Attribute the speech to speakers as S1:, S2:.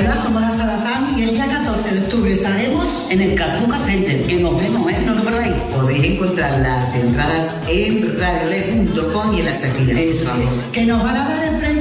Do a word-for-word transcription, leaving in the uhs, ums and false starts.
S1: Hola, somos la Salazán y el día catorce de octubre estaremos
S2: en el Cartuja Center, que nos vemos, ¿eh? No lo perdáis.
S3: Podéis encontrar las entradas en radioled punto com y en las taquillas.
S2: Eso, vamos.
S1: que nos van a dar el premio